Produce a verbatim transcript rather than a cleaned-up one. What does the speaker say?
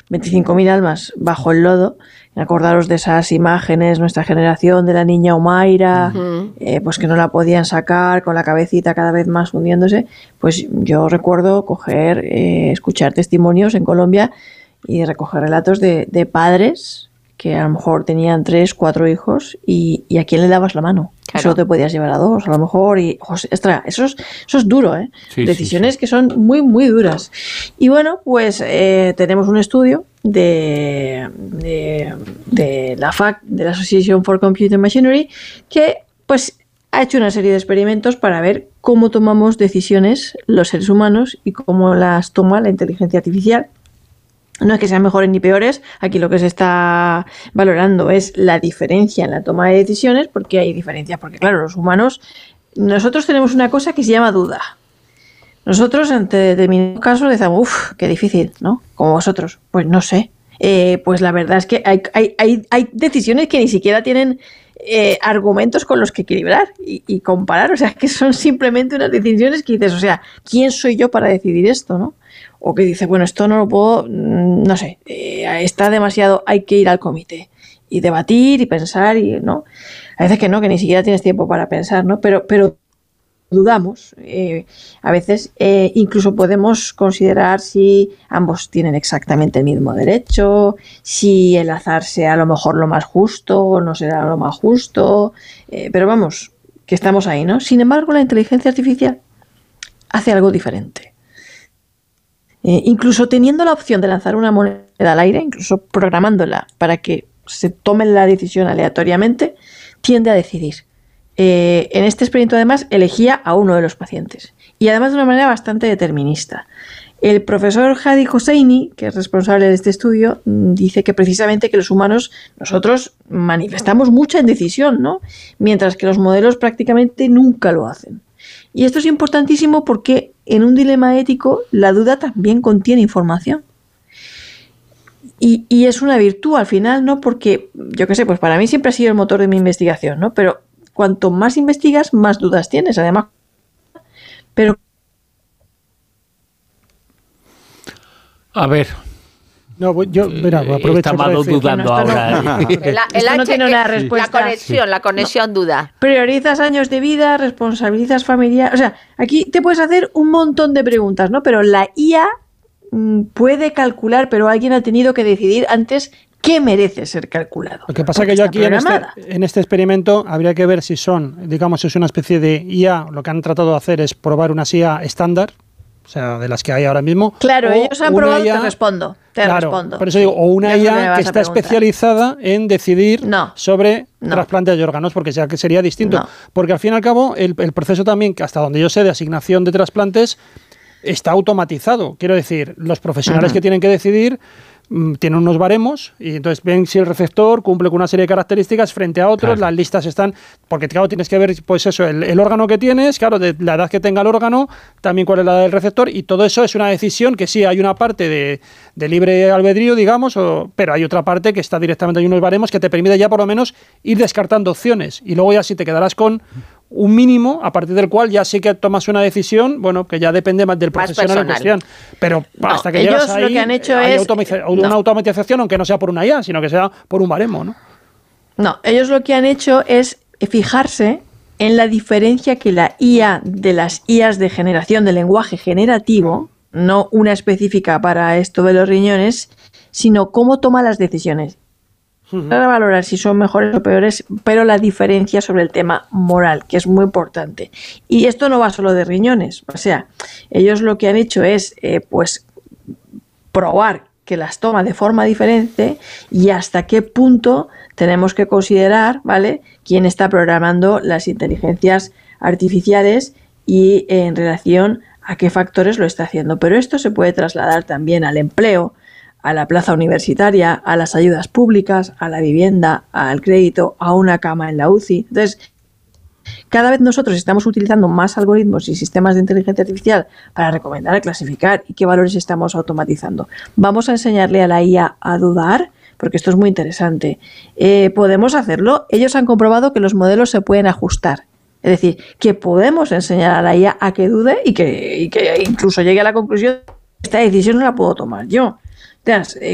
veinticinco mil almas bajo el lodo. Acordaros de esas imágenes, nuestra generación, de la niña Humaira, uh-huh. eh, pues que no la podían sacar, con la cabecita cada vez más hundiéndose. Pues yo recuerdo coger, eh, escuchar testimonios en Colombia y recoger relatos de, de padres que a lo mejor tenían tres, cuatro hijos y, y a quién le dabas la mano. Claro. Solo te podías llevar a dos, a lo mejor. Y, ostras, eso es, eso es duro, ¿eh? Sí, Decisiones sí, sí. que son muy, muy duras. Y bueno, pues eh, tenemos un estudio de, de, de la F A C, de la Association for Computer Machinery, que pues ha hecho una serie de experimentos para ver cómo tomamos decisiones los seres humanos y cómo las toma la inteligencia artificial. No es que sean mejores ni peores, aquí lo que se está valorando es la diferencia en la toma de decisiones, porque hay diferencias, porque claro, los humanos, nosotros tenemos una cosa que se llama duda. Nosotros ante determinados casos decimos, uff, qué difícil, ¿no? Como vosotros, pues no sé. Eh, pues la verdad es que hay, hay, hay, hay decisiones que ni siquiera tienen eh, argumentos con los que equilibrar y, y comparar, o sea, que son simplemente unas decisiones que dices, o sea, ¿quién soy yo para decidir esto, no? O que dice, bueno, esto no lo puedo, no sé, eh, está demasiado, hay que ir al comité y debatir y pensar y, ¿no? A veces que no, que ni siquiera tienes tiempo para pensar, ¿no? Pero, pero dudamos. Eh, a veces eh, incluso podemos considerar si ambos tienen exactamente el mismo derecho, si el azar sea a lo mejor lo más justo o no será lo más justo, eh, pero vamos, que estamos ahí, ¿no? Sin embargo, la inteligencia artificial hace algo diferente. Eh, incluso teniendo la opción de lanzar una moneda al aire, incluso programándola para que se tome la decisión aleatoriamente, tiende a decidir. Eh, en este experimento, además, elegía a uno de los pacientes. Y además de una manera bastante determinista. El profesor Hadi Hosseini, que es responsable de este estudio, dice que precisamente que los humanos, nosotros manifestamos mucha indecisión, ¿no? Mientras que los modelos prácticamente nunca lo hacen. Y esto es importantísimo porque en un dilema ético la duda también contiene información. Y, y es una virtud al final, ¿no? Porque, yo qué sé, pues para mí siempre ha sido el motor de mi investigación, ¿no? Pero cuanto más investigas, más dudas tienes, además. Pero... A ver... No, yo, mira, aprovecho Está Mado dudando no, ahora. No, el, el esto no H, tiene una respuesta. La conexión, la conexión no. duda. Priorizas años de vida, responsabilizas familiares. O sea, aquí te puedes hacer un montón de preguntas, ¿no? Pero la I A mm, puede calcular, pero alguien ha tenido que decidir antes qué merece ser calculado. Lo que pasa es que yo aquí en este, en este experimento habría que ver si son, digamos, es una especie de I A, lo que han tratado de hacer es probar unas I A estándar, o sea, de las que hay ahora mismo. Claro, ellos han probado, I A, te respondo, te claro, respondo. Por eso digo, o una I A que está especializada en decidir no, sobre no. trasplantes de órganos, porque ya que sería distinto. No. Porque al fin y al cabo, el, el proceso también, que hasta donde yo sé, de asignación de trasplantes, está automatizado. Quiero decir, los profesionales uh-huh. que tienen que decidir tienen unos baremos y entonces ven si el receptor cumple con una serie de características frente a otros, claro. Las listas están, porque claro, tienes que ver pues eso, el, el órgano que tienes, claro, de la edad que tenga el órgano, también cuál es la del receptor y todo eso es una decisión que sí, hay una parte de, de libre albedrío, digamos, o, pero hay otra parte que está directamente, hay unos baremos que te permite ya por lo menos ir descartando opciones y luego ya sí te quedarás con un mínimo a partir del cual ya sí que tomas una decisión, bueno, que ya depende más del más profesional en cuestión. Pero no, hasta que llegas ahí, lo que han hecho hay es, automatiza- una no. automatización, aunque no sea por una I A, sino que sea por un baremo, ¿no? No, ellos lo que han hecho es fijarse en la diferencia que la I A de las I As de generación de lenguaje generativo, no una específica para esto de los riñones, sino cómo toma las decisiones. Para valorar si son mejores o peores, pero la diferencia sobre el tema moral, que es muy importante. Y esto no va solo de riñones, o sea, ellos lo que han hecho es eh, pues probar que las toma de forma diferente y hasta qué punto tenemos que considerar, ¿vale?, quién está programando las inteligencias artificiales y en relación a qué factores lo está haciendo. Pero esto se puede trasladar también al empleo, a la plaza universitaria, a las ayudas públicas, a la vivienda, al crédito, a una cama en la U C I. Entonces, cada vez nosotros estamos utilizando más algoritmos y sistemas de inteligencia artificial para recomendar, clasificar y qué valores estamos automatizando. Vamos a enseñarle a la I A a dudar, porque esto es muy interesante. Eh, ¿Podemos hacerlo? Ellos han comprobado que los modelos se pueden ajustar. Es decir, que podemos enseñar a la I A a que dude y que, y que incluso llegue a la conclusión esta decisión no la puedo tomar yo.